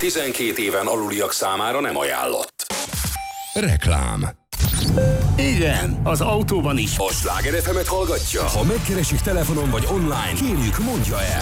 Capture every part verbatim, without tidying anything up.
tizenkét éven aluliak számára nem ajánlott. Reklám. Igen, az autóban is. A Sláger ef emet hallgatja? Ha megkeresik telefonon vagy online, kérjük, mondja el.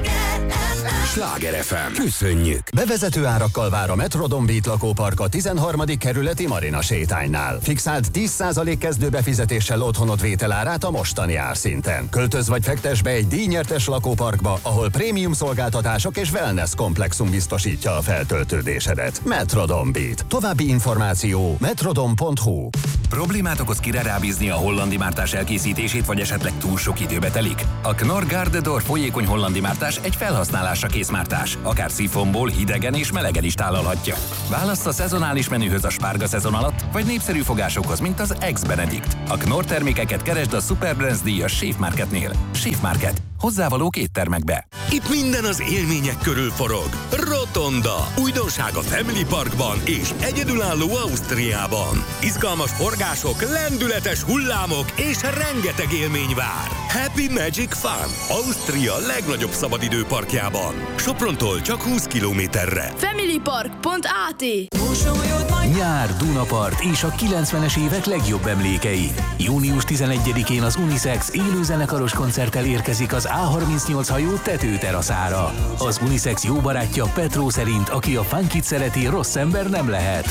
Sláger ef em. Köszönjük! Bevezető árakkal vár a Metrodon Beat lakópark a tizenharmadik kerületi Marina sétánynál. Fixált tíz százalék kezdőbefizetéssel otthonod vételárát a mostani árszinten. Költöz vagy fektes be egy díjnyertes lakóparkba, ahol prémium szolgáltatások és wellness komplexum biztosítja a feltöltődésedet. Metrodon Beat. További információ metrodon pont hu. Problémát okoz kire rábízni a hollandi mártás elkészítését, vagy esetleg túl sok időbe telik? A Knorr Garde d'Or folyékony hollandi mártás egy felhasználásra kész mártás. Akár szifomból, hidegen és melegen is tálalhatja. Választ a szezonális menühöz a spárga szezon alatt, vagy népszerű fogásokhoz, mint az Ex-Benedict. A Knorr termékeket keresd a Superbrands díjas Chef Marketnél. Chef Market. Hozzávaló éttermekbe. Itt minden az élmények körül forog. Rotonda. Újdonság a Family Parkban és egyedülálló Ausztriában. Izgalmas forgások, lendületes hullámok és rengeteg élmény vár. Happy Magic Fun. Ausztria legnagyobb szabadidőparkjában. Soprontól csak húsz kilométerre. familypark pont á té. Nyár, Dunapart és a kilencvenes évek legjobb emlékei. június tizenegyedikén az Unisex élőzenekaros koncerttel érkezik az á harmincnyolc hajó tetőteraszára. Az Unisex jó barátja Petró szerint, aki a funkit szereti, rossz ember nem lehet.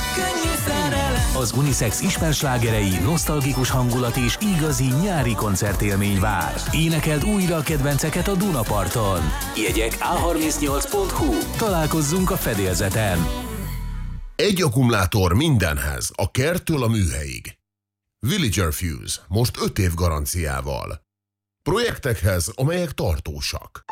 Az Unisex ismerslágerei, nosztalgikus hangulat és igazi nyári koncertélmény vár. Énekeld újra a kedvenceket a Dunaparton. Jegyek á harmincnyolc pont hu. Találkozzunk a fedélzeten. Egy akkumulátor mindenhez, a kerttől a műhelyig. Villager Fuse, most öt év garanciával. Projektekhez, amelyek tartósak.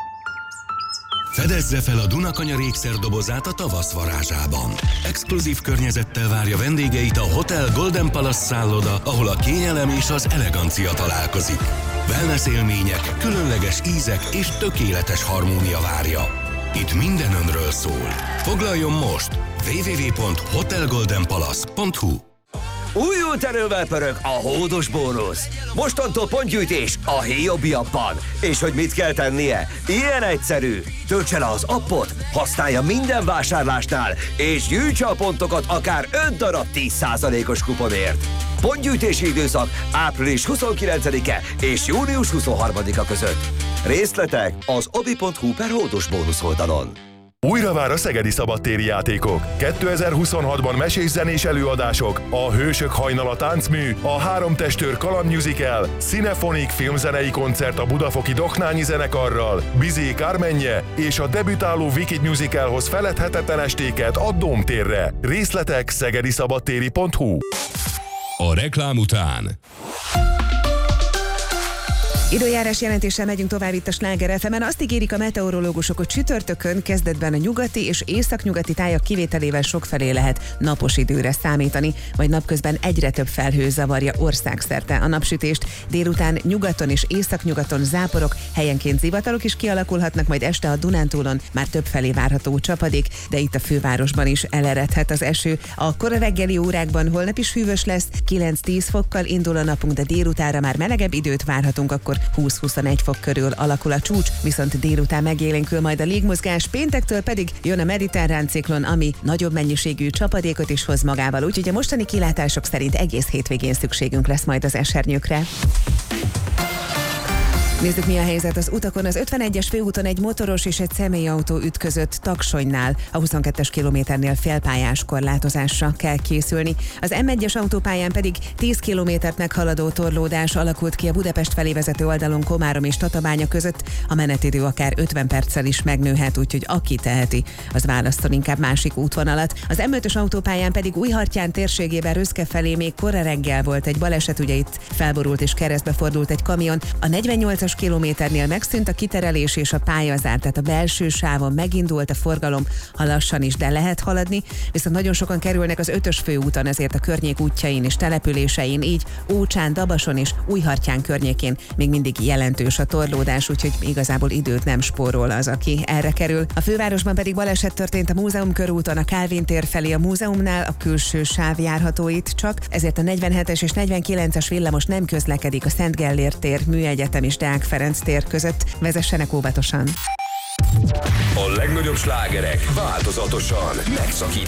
Fedezze fel a Dunakanyar ékszerdobozát a tavasz varázsában. Exkluzív környezettel várja vendégeit a Hotel Golden Palace szálloda, ahol a kényelem és az elegancia találkozik. Wellness élmények, különleges ízek és tökéletes harmónia várja. Itt minden önről szól. Foglaljon most! double-u double-u double-u pont hotel golden palace pont hu. Újult erővel pörög a hódos bónusz. Mostantól pontgyűjtés a Hiobi appban. És hogy mit kell tennie? Ilyen egyszerű. Töltse le az appot, használja minden vásárlásnál, és gyűjtse a pontokat akár öt darab tíz százalékos kuponért. Pontgyűjtési időszak április huszonkilencedike és június huszonharmadika között. Részletek az obi pont hu per hódos bónusz oldalon. Újra vár a szegedi szabadtéri játékok. kétezer-huszonhatban mesés zenés előadások, a Hősök hajnala táncmű, a Három testőr kaland musical, Cinephonic filmzenei koncert a Budafoki Doknányi zenekarral, Bizé Kármenje és a debütáló Wicked musicalhoz feledhetetlen estéket a Dómtérre. Részletek szegedi szabadtéri pont hu. A reklám után Időjárás jelentéssel megyünk tovább itt a Sláger ef emen. Azt ígérik a meteorológusok, hogy csütörtökön kezdetben a nyugati és északnyugati tájak kivételével sokfelé lehet napos időre számítani, majd napközben egyre több felhő zavarja országszerte a napsütést. Délután nyugaton és északnyugaton záporok, helyenként zivatarok is kialakulhatnak, majd este a Dunántúlon már több felé várható csapadék, de itt a fővárosban is eleredhet az eső. A kora reggeli órákban holnap is hűvös lesz, kilenc-tíz fokkal indul a napunk, de délutánra már melegebb időt várhatunk, akkor húsz-huszonegy fok körül alakul a csúcs, viszont délután megélénkül majd a légmozgás, péntektől pedig jön a mediterrán ciklon, ami nagyobb mennyiségű csapadékot is hoz magával, úgyhogy a mostani kilátások szerint egész hétvégén szükségünk lesz majd az esernyőkre. Nézzük, mi a helyzet az utakon. Az ötvenegyes főúton egy motoros és egy személyautó ütközött Taksonynál. A huszonkettes kilométernél félpályás korlátozásra kell készülni. Az em egyes autópályán pedig tíz kilométert meghaladó torlódás alakult ki a Budapest felé vezető oldalon Komárom és Tatabánya között. A menetidő akár ötven perccel is megnőhet, úgyhogy aki teheti, az válasszon inkább másik útvonalat. Az em ötös autópályán pedig Újhartyán térségében Röszke felé még kora reggel volt egy baleset, ugye itt felborult és keresztbe fordult egy kamion. A negyvennyolcas kilométernél megszűnt a kiterelés és a pályazár, tehát a belső sávon megindult a forgalom, ha lassan is, de lehet haladni, viszont nagyon sokan kerülnek az ötös főúton, ezért a környék útjain és településein, így Ócsán, Dabason és Újhartyán környékén még mindig jelentős a torlódás, úgyhogy igazából időt nem spórol az, aki erre kerül. A fővárosban pedig baleset történt a Múzeum körúton, a Kálvin tér felé a múzeumnál, a külső sáv járható itt csak, ezért a negyvenhetes és negyvenkilences villamos nem közlekedik a Szent Gellért tér, Műegyetem és Deák Ferenc tér között. Vezessenek óvatosan! A legnagyobb slágerek változatosan, megszakítva